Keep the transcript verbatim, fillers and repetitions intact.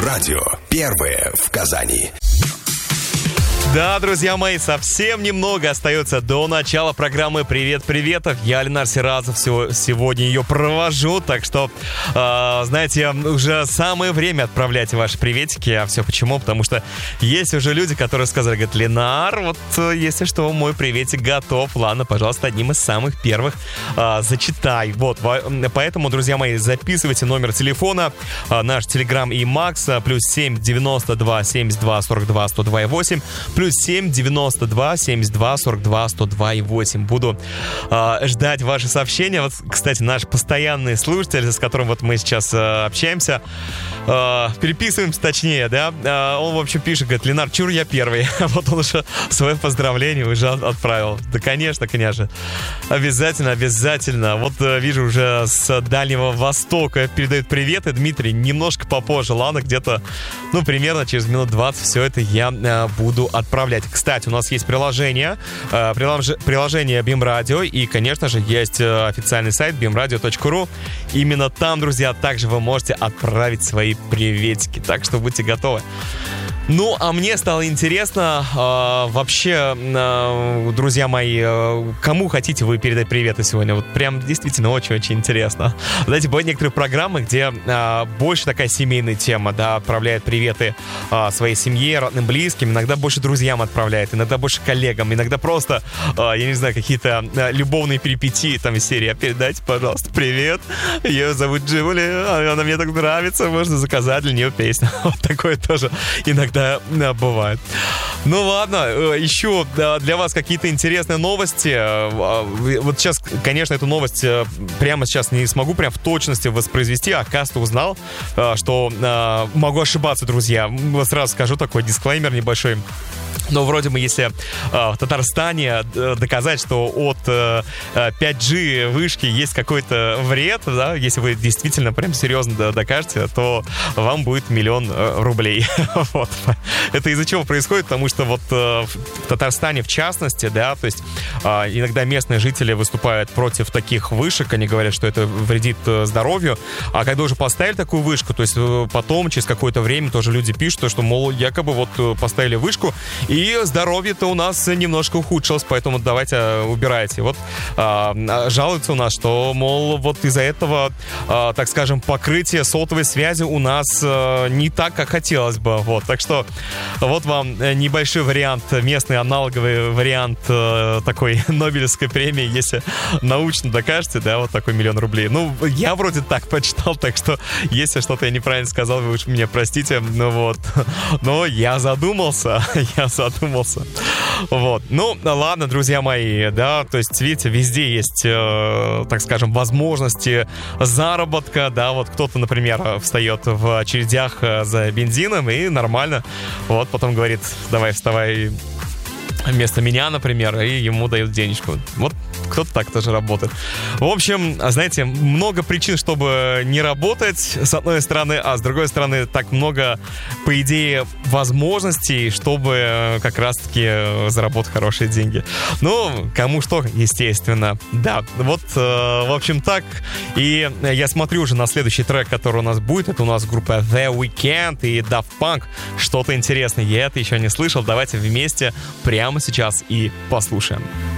Радио первое в Казани. Да, друзья мои, совсем немного остается до начала программы «Привет, приветов». Я, Ленар Сиразов, сегодня ее провожу, так что, э, знаете, уже самое время отправлять ваши приветики. А все почему? Потому что есть уже люди, которые сказали, говорят, Ленар, вот если что, мой приветик готов. Ладно, пожалуйста, одним из самых первых э, зачитай. Вот, поэтому, друзья мои, записывайте номер телефона, э, наш Телеграм и Макс, плюс семь девяносто два семьдесят два сорок два сто два и восемь, плюс семь девяносто два семьдесят два сорок два сто два и восемь. Буду э, ждать ваши сообщения. Вот, кстати, наш постоянный слушатель, с которым вот мы сейчас э, общаемся, э, переписываемся точнее, да, э, он, в общем, пишет, говорит, Ленар, чур я первый. Вот он уже свое поздравление уже отправил. Да, конечно, конечно. Обязательно, обязательно. Вот э, вижу уже с Дальнего Востока передают приветы. Дмитрий, немножко попозже. Ладно, где-то, ну, примерно через минут двадцать все это я э, буду отправлять. Кстати, у нас есть приложение, э, прилож... приложение BeamRadio, и, конечно же, есть э, официальный сайт би эм радио точка ру. Именно там, друзья, также вы можете отправить свои приветики, так что будьте готовы. Ну, а мне стало интересно, э, вообще, э, друзья мои, э, кому хотите вы передать приветы сегодня? Вот прям действительно очень-очень интересно. Знаете, бывают некоторые программы, где э, больше такая семейная тема, да, отправляет приветы э, своей семье, родным, близким, иногда больше друзьям отправляет, иногда больше коллегам, иногда просто, э, я не знаю, какие-то э, любовные перипетии там из серии, а передайте, пожалуйста, привет, ее зовут Джули, она мне так нравится, можно заказать для нее песню. Вот такое тоже иногда Да, да, бывает. Ну ладно, еще для вас какие-то интересные новости. Вот сейчас, конечно, эту новость прямо сейчас не смогу прям в точности воспроизвести, а Каста узнал, что могу ошибаться, друзья. Сразу скажу такой дисклеймер небольшой. Но вроде бы, если э, в Татарстане э, доказать, что от э, пять джи вышки есть какой-то вред, да, если вы действительно прям серьезно докажете, то вам будет миллион э, рублей. Вот. Это из-за чего происходит? Потому что вот э, в Татарстане, в частности, да, то есть э, иногда местные жители выступают против таких вышек, они говорят, что это вредит э, здоровью, а когда уже поставили такую вышку, то есть э, потом, через какое-то время тоже люди пишут, что, мол, якобы вот э, поставили вышку, и здоровье-то у нас немножко ухудшилось, поэтому давайте убирайте. Вот а, жалуются у нас, что, мол, вот из-за этого, а, так скажем, покрытие сотовой связи у нас а, не так, как хотелось бы. Вот, так что вот вам небольшой вариант, местный аналоговый вариант а, такой Нобелевской премии, если научно докажете, да, вот такой миллион рублей. Ну, я вроде так почитал, так что если что-то я неправильно сказал, вы уж меня простите, ну вот. Но я задумался, я задумался. задумался. Вот. Ну, ладно, друзья мои, да, то есть, видите, везде есть, э, так скажем, возможности заработка, да, вот кто-то, например, встает в очередях за бензином и нормально, вот, потом говорит, давай вставай вместо меня, например, и ему дают денежку. Вот кто-то так тоже работает. В общем, знаете, много причин, чтобы не работать, с одной стороны, а с другой стороны, так много, по идее, возможностей, чтобы как раз-таки заработать хорошие деньги. Ну, кому что, естественно. Да, вот, в общем, так. И я смотрю уже на следующий трек, который у нас будет. Это у нас группа The Weeknd и Daft Punk. Что-то интересное. Я это еще не слышал. Давайте вместе прямо сейчас и послушаем.